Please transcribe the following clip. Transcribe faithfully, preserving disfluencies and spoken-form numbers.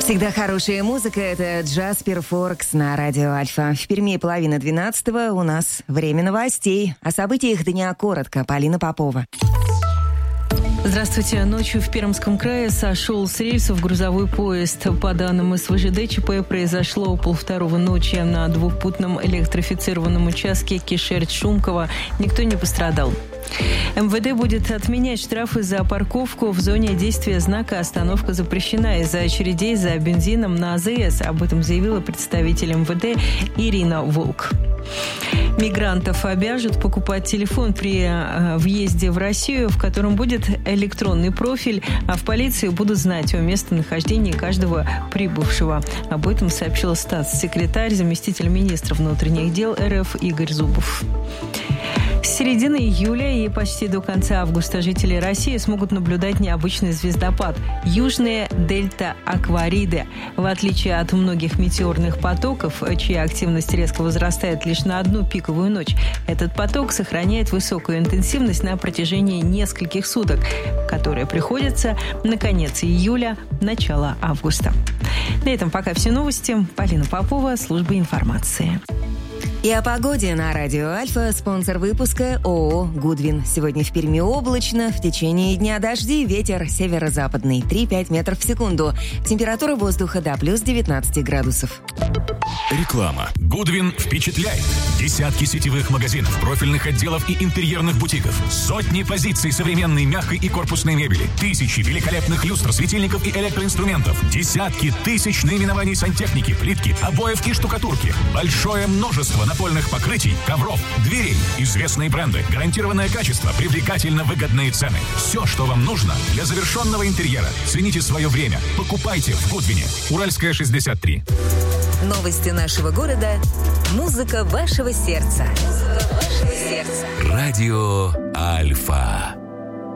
Всегда хорошая музыка — это Джаспер Форкс на радио Альфа. В Перми половина двенадцатого, у нас время новостей. О событиях дня коротко. Полина Попова. Здравствуйте. Ночью в Пермском крае сошел с рельсов грузовой поезд. По данным эс вэ жэ дэ, ЧП произошло у полвторого ночи на двухпутном электрифицированном участке Кишер-Шумково. Никто не пострадал. эм вэ дэ будет отменять штрафы за парковку в зоне действия знака «Остановка запрещена» из-за очередей за бензином на а зэ эс. Об этом заявила представитель эм вэ дэ Ирина Волк. Мигрантов обяжут покупать телефон при э, въезде в Россию, в котором будет электронный профиль, а в полиции будут знать о местонахождении каждого прибывшего. Об этом сообщил статс-секретарь, заместитель министра внутренних дел эр эф Игорь Зубов. С середины июля и почти до конца августа жители России смогут наблюдать необычный звездопад – южные дельта-аквариды. В отличие от многих метеорных потоков, чья активность резко возрастает лишь на одну пиковую ночь, этот поток сохраняет высокую интенсивность на протяжении нескольких суток, которые приходятся на конец июля, начало августа. На этом пока все новости. Полина Попова, служба информации. И о погоде на радио Альфа. Спонсор выпуска ООО «Гудвин». Сегодня в Перми облачно, в течение дня дожди, ветер северо-западный три-пять метров в секунду. Температура воздуха до плюс девятнадцать градусов. Реклама. «Гудвин» впечатляет. Десятки сетевых магазинов, профильных отделов и интерьерных бутиков. Сотни позиций современной мягкой и корпусной мебели. Тысячи великолепных люстр, светильников и электроинструментов. Десятки тысяч наименований сантехники, плитки, обоев и штукатурки. Большое множество напольных покрытий, ковров, дверей. Известные бренды, гарантированное качество, привлекательно выгодные цены. Все, что вам нужно для завершенного интерьера. Цените свое время. Покупайте в «Гудвине». Уральская, шестьдесят три. Новости нашего города. Музыка вашего сердца. Музыка вашего сердца. Радио Альфа.